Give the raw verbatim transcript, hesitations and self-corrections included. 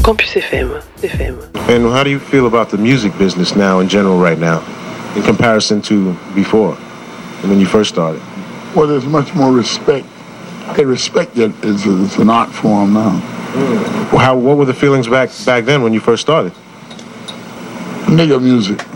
Campus F M, F M. And how do you feel about the music business now in general right now, in comparison to before, when you first started? Well, there's much more respect. They respect it as, a, as an art form now. Mm. How? What were the feelings back back then when you first started? Nigga music.